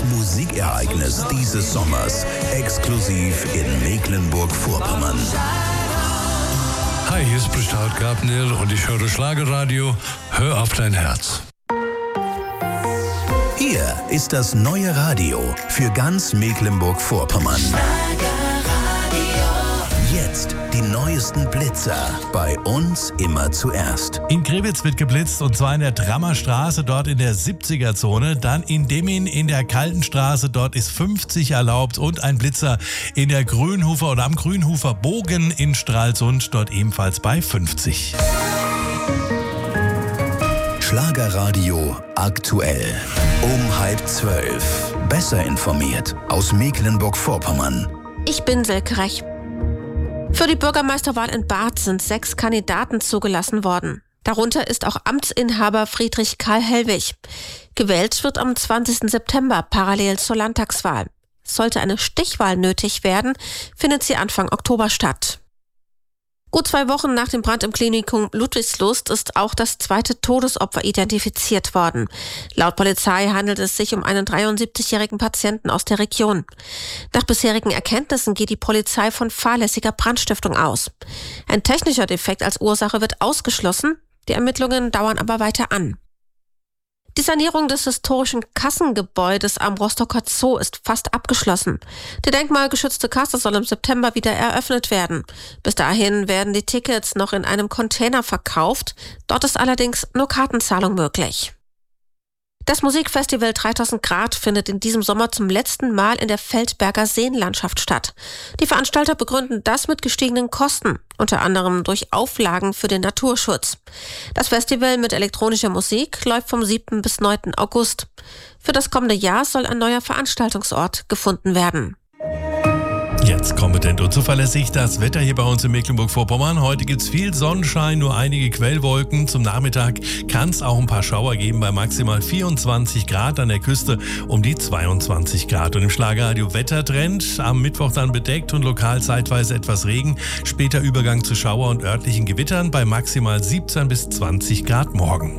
Das Musikereignis dieses Sommers. Exklusiv in Mecklenburg-Vorpommern. Hi, hier ist Brigitte Gabner und ich höre Schlagerradio. Hör auf dein Herz. Hier ist das neue Radio für ganz Mecklenburg-Vorpommern. Jetzt die neuesten Blitzer. Bei uns immer zuerst. In Krivitz wird geblitzt, und zwar in der Drammerstraße, dort in der 70er-Zone. Dann in Demmin in der Kaltenstraße, dort ist 50 erlaubt. Und ein Blitzer in der Grünhufer oder am Grünhufer Bogen in Stralsund, dort ebenfalls bei 50. Schlagerradio aktuell. Um 11:30. Besser informiert aus Mecklenburg-Vorpommern. Ich bin Silke Rech. Für die Bürgermeisterwahl in Barth sind 6 Kandidaten zugelassen worden. Darunter ist auch Amtsinhaber Friedrich Karl Hellwig. Gewählt wird am 20. September parallel zur Landtagswahl. Sollte eine Stichwahl nötig werden, findet sie Anfang Oktober statt. Gut 2 Wochen nach dem Brand im Klinikum Ludwigslust ist auch das 2. Todesopfer identifiziert worden. Laut Polizei handelt es sich um einen 73-jährigen Patienten aus der Region. Nach bisherigen Erkenntnissen geht die Polizei von fahrlässiger Brandstiftung aus. Ein technischer Defekt als Ursache wird ausgeschlossen, die Ermittlungen dauern aber weiter an. Die Sanierung des historischen Kassengebäudes am Rostocker Zoo ist fast abgeschlossen. Die denkmalgeschützte Kasse soll im September wieder eröffnet werden. Bis dahin werden die Tickets noch in einem Container verkauft. Dort ist allerdings nur Kartenzahlung möglich. Das Musikfestival 3000 Grad findet in diesem Sommer zum letzten Mal in der Feldberger Seenlandschaft statt. Die Veranstalter begründen das mit gestiegenen Kosten, unter anderem durch Auflagen für den Naturschutz. Das Festival mit elektronischer Musik läuft vom 7. bis 9. August. Für das kommende Jahr soll ein neuer Veranstaltungsort gefunden werden. Jetzt kompetent und zuverlässig das Wetter hier bei uns in Mecklenburg-Vorpommern. Heute gibt's viel Sonnenschein, nur einige Quellwolken. Zum Nachmittag kann es auch ein paar Schauer geben bei maximal 24 Grad, an der Küste um die 22 Grad. Und im Schlagerradio Wettertrend am Mittwoch dann bedeckt und lokal zeitweise etwas Regen. Später Übergang zu Schauer und örtlichen Gewittern bei maximal 17 bis 20 Grad morgen.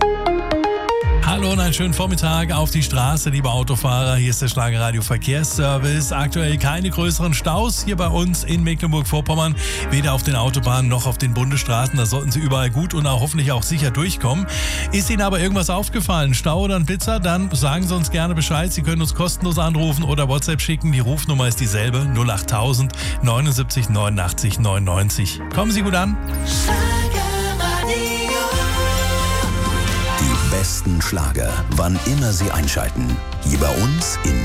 Hallo und einen schönen Vormittag auf die Straße, liebe Autofahrer. Hier ist der Schlagerradio Verkehrsservice. Aktuell keine größeren Staus hier bei uns in Mecklenburg-Vorpommern. Weder auf den Autobahnen noch auf den Bundesstraßen. Da sollten Sie überall gut und auch hoffentlich auch sicher durchkommen. Ist Ihnen aber irgendwas aufgefallen, Stau oder ein Blitzer, dann sagen Sie uns gerne Bescheid. Sie können uns kostenlos anrufen oder WhatsApp schicken. Die Rufnummer ist dieselbe, 08000 79 89 99. Kommen Sie gut an. Besten Schlager, wann immer Sie einschalten. Hier bei uns in